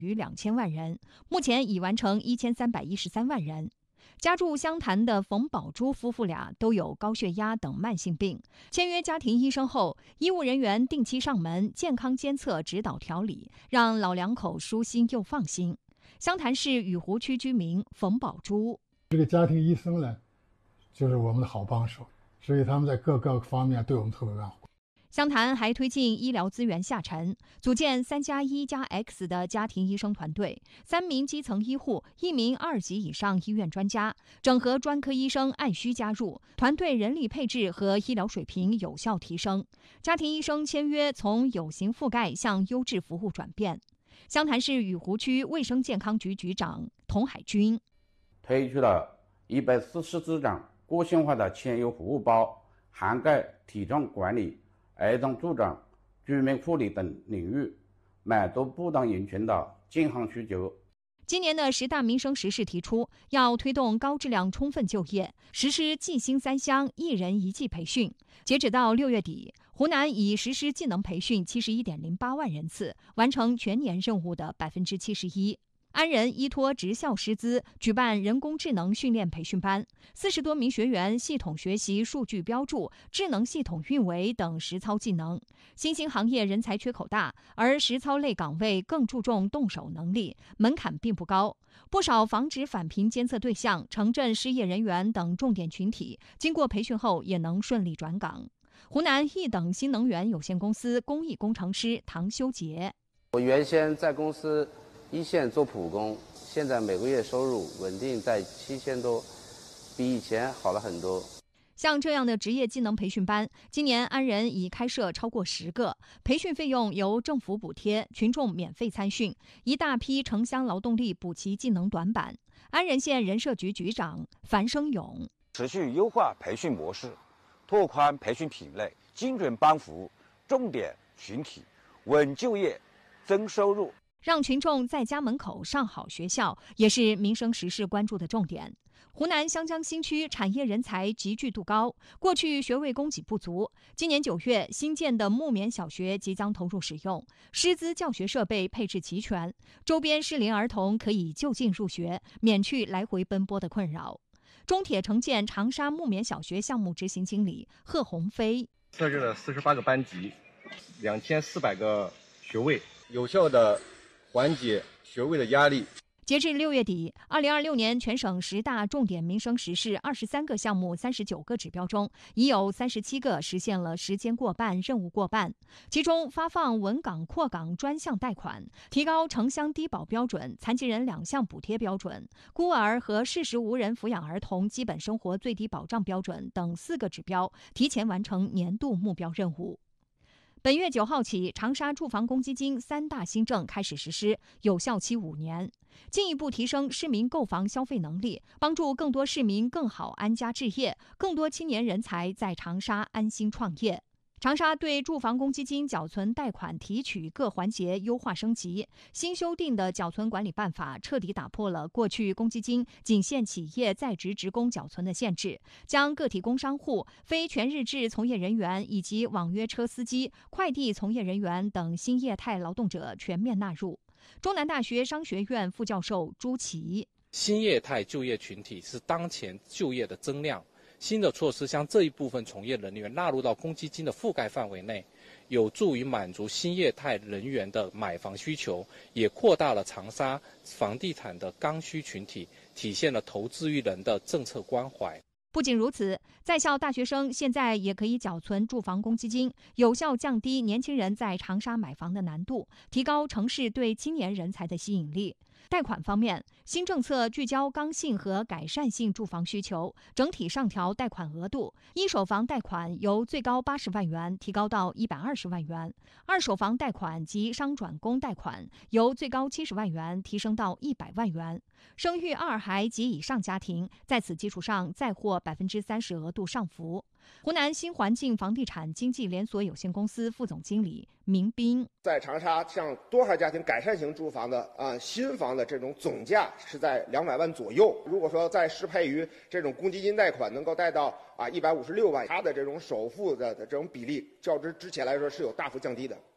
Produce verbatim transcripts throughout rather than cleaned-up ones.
逾两千万人，目前已完成一千三百一十三万人。家住湘潭的冯宝珠夫妇俩都有高血压等慢性病，签约家庭医生后，医务人员定期上门健康监测、指导调理，让老两口舒心又放心。湘潭市雨湖区居民冯宝珠： 这个家庭医生呢，就是我们的好帮手，所以他们在各个方面对我们特别好。 湘潭还推进医疗资源下沉，组建三加一加 X 的家庭医生团队，三名基层医护，一名二级以上医院专家，整合专科医生按需加入，团队人力配置和医疗水平有效提升。家庭医生签约从有形覆盖向优质服务转变。湘潭市雨湖区卫生健康局局长童海军： 推出了一百四十支张个性化的签约服务包，涵盖体重管理、儿童助长、居民护理等领域，满足不同人群的健康需求。 今年的十大民生实事提出，要推动高质量充分就业，实施技薪三乡一人一技培训。截止到六月底，湖南已实施技能培训七十一点零八万人次，完成全年任务的百分之七十一。安仁依托职校师资举办人工智能训练培训班，四十多名学员系统学习数据标注、智能系统运维等实操技能。新兴行业人才缺口大，而实操类岗位更注重动手能力，门槛并不高。不少防止返贫监测对象、城镇失业人员等重点群体，经过培训后也能顺利转岗。湖南一等新能源有限公司工艺工程师唐修杰： 我原先在公司一线做普工，现在每个月收入稳定在七千多，比以前好了很多。 像这样的职业技能培训班，今年安仁已开设超过十个，培训费用由政府补贴，群众免费参训，一大批城乡劳动力补齐技能短板。安仁县人社局局长樊生勇： 持续优化培训模式，拓宽培训品类，精准帮扶重点群体，稳就业、增收入。 让群众在家门口上好学校，也是民生时事关注的重点。湖南湘江新区产业人才集聚度高，过去学位供给不足。今年九月，新建的木棉小学即将投入使用，师资教学设备配置齐全，周边适龄儿童可以就近入学，免去来回奔波的困扰。中铁城建长沙木棉小学项目执行经理贺鸿飞： 设置了四十八个班级，两千四百个学位，有效的缓解学位的压力。 截至六月底，二零二六年全省十大重点民生实事二十三个项目、三十九个指标中，已有三十七个实现了时间过半、任务过半。其中，发放稳岗扩岗专项贷款，提高城乡低保标准、残疾人两项补贴标准、孤儿和适时无人抚养儿童基本生活最低保障标准等四个指标，提前完成年度目标任务。本月九号起，长沙住房公积金三大新政开始实施，有效期五年，进一步提升市民购房消费能力，帮助更多市民更好安家置业，更多青年人才在长沙安心创业。长沙对住房公积金缴存贷款提取各环节优化升级，新修订的缴存管理办法彻底打破了过去公积金仅限企业在职职工缴存的限制，将个体工商户、非全日制从业人员以及网约车司机、快递从业人员等新业态劳动者全面纳入。中南大学商学院副教授朱琦： 新业态就业群体是当前就业的增量。新的措施将这一部分从业人员纳入到公积金的覆盖范围内，有助于满足新业态人员的买房需求，也扩大了长沙房地产的刚需群体，体现了投资于人的政策关怀。 不仅如此，在校大学生现在也可以缴存住房公积金，有效降低年轻人在长沙买房的难度，提高城市对青年人才的吸引力。贷款方面，新政策聚焦刚性和改善性住房需求，整体上调贷款额度。一手房贷款由最高八十万元提高到一百二十万元，二手房贷款及商转公贷款由最高七十万元提升到一百万元。生育二孩及以上家庭在此基础上再获百分之三十额度上浮。湖南新环境房地产经纪连锁有限公司副总经理明斌： 在长沙，像多孩家庭改善型住房的啊新房的这种总价是在两百万左右。如果说再适配于这种公积金贷款，能够贷到啊一百五十六万，它的这种首付的的这种比例，较之之前来说是有大幅降低的。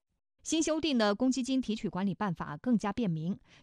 新修订的公积金提取管理办法更加便民。